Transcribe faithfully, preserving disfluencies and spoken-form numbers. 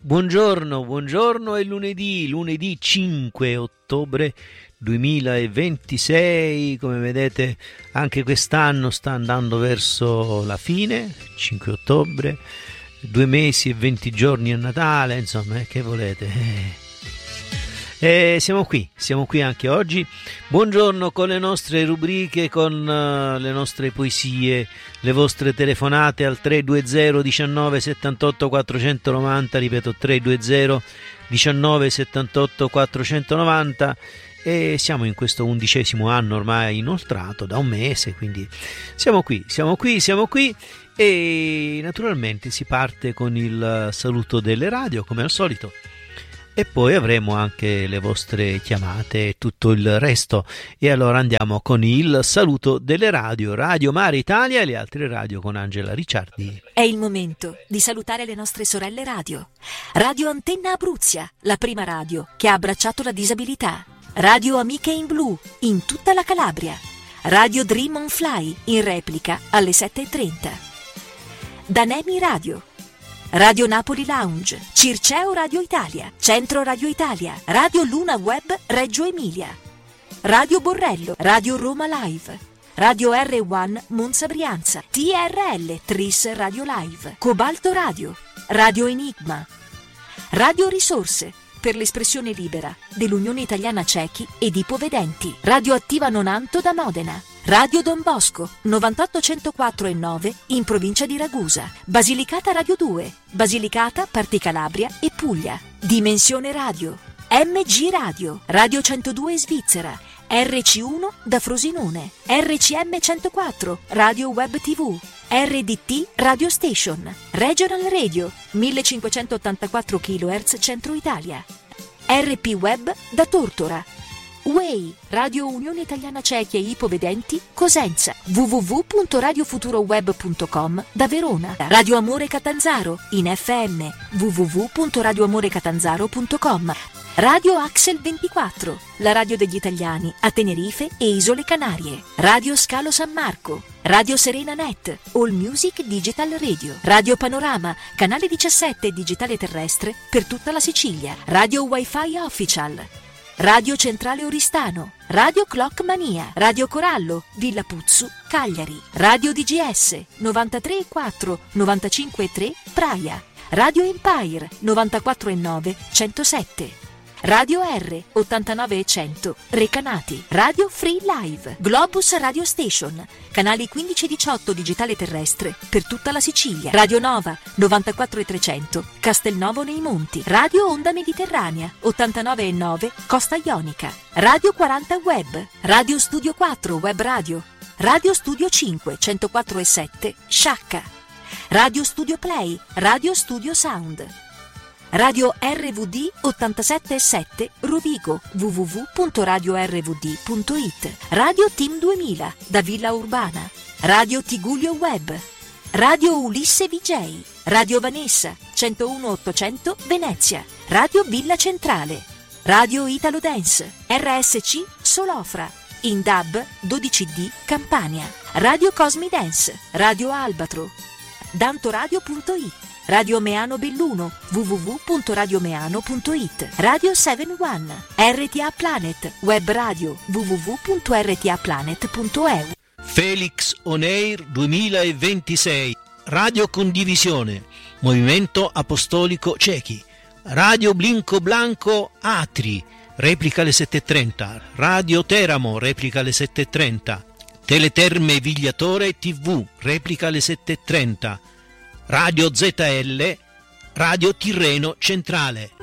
Buongiorno, buongiorno, è lunedì, lunedì cinque ottobre duemilaventisei, come vedete anche quest'anno sta andando verso la fine, cinque ottobre, due mesi e venti giorni a Natale, insomma, eh, che volete? Eh. E siamo qui, siamo qui anche oggi. Buongiorno con le nostre rubriche, con uh, le nostre poesie, le vostre telefonate al tre due zero diciannove settantotto quattrocentonovanta, ripeto tre due zero diciannove settantotto quattrocentonovanta, e siamo in questo undicesimo anno ormai inoltrato da un mese, quindi siamo qui, siamo qui, siamo qui e naturalmente si parte con il saluto delle radio come al solito. E poi avremo anche le vostre chiamate e tutto il resto. E allora andiamo con il saluto delle radio, Radio Mare Italia e le altre radio con Angela Ricciardi. È il momento di salutare le nostre sorelle radio. Radio Antenna Abruzia, la prima radio che ha abbracciato la disabilità. Radio Amiche in Blu, in tutta la Calabria. Radio Dream on Fly, in replica alle sette e trenta. Danemi Radio. Radio Napoli Lounge, Circeo Radio Italia, Centro Radio Italia, Radio Luna Web Reggio Emilia, Radio Borrello, Radio Roma Live, Radio R uno Monza Brianza, T R L Tris Radio Live, Cobalto Radio, Radio Enigma, Radio Risorse per l'espressione libera dell'Unione Italiana Ciechi ed Ipovedenti, Radio Attiva Nonanto da Modena, Radio Don Bosco, novantotto centoquattro e nove in provincia di Ragusa, Basilicata Radio due, Basilicata, Parti Calabria e Puglia, Dimensione Radio, M G Radio, Radio centodue Svizzera, R C uno da Frosinone, R C M centoquattro, Radio Web tivù, R D T Radio Station, Regional Radio, millecinquecentottantaquattro chilohertz Centro Italia, R P Web da Tortora, U E I, Radio Unione Italiana Ciechi e Ipovedenti, Cosenza, w w w punto radio futuro web punto com da Verona, Radio Amore Catanzaro, in F M, w w w punto radio amore catanzaro punto com, Radio Axel ventiquattro, la radio degli italiani a Tenerife e Isole Canarie, Radio Scalo San Marco, Radio Serena Net, All Music Digital Radio, Radio Panorama, canale diciassette digitale terrestre per tutta la Sicilia, Radio Wi-Fi Official, Radio Centrale Oristano, Radio Clock Mania, Radio Corallo, Villa Puzzu, Cagliari, Radio D G S, novantatré e quattro, novantacinque e tre, Praia, Radio Empire, novantaquattro e nove, centosette, Radio R, ottantanove e cento, Recanati, Radio Free Live, Globus Radio Station, canali quindici e diciotto digitale terrestre per tutta la Sicilia, Radio Nova, novantaquattro e trecento, Castelnovo nei Monti, Radio Onda Mediterranea, ottantanove e nove, Costa Ionica, Radio quaranta Web, Radio Studio quattro Web Radio, Radio Studio cinque, centoquattro e sette, Sciacca, Radio Studio Play, Radio Studio Sound, Radio R V D ottantasette e sette Rovigo, w w w punto radio r v d punto i t, Radio Team duemila da Villa Urbana, Radio Tigullio Web, Radio Ulisse V J, Radio Vanessa, centouno ottocento Venezia, Radio Villa Centrale, Radio Italo Dance, R S C Solofra, in D A B dodici D Campania, Radio Cosmi Dance, Radio Albatro, dantoradio punto i t, Radio Meano Belluno, w w w punto radio meano punto i t, Radio sette uno, R T A Planet, Web Radio, w w w punto r t a planet punto e u. Felix On Air duemilaventisei, Radio Condivisione, Movimento Apostolico Ciechi, Radio Blinco Blanco Atri, replica alle sette e trenta, Radio Teramo, replica alle sette e trenta, Teleterme Vigliatore tivù, replica alle sette e trenta, Radio Z L, Radio Tirreno Centrale,